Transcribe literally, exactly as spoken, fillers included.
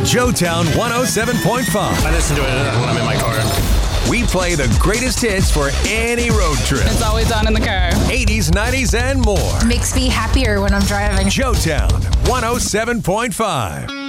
Joetown one oh seven point five. I listen to it when I'm in my car. We play the greatest hits for any road trip. It's always on in the car. eighties, nineties, and more. Makes me happier when I'm driving. Joetown one oh seven point five.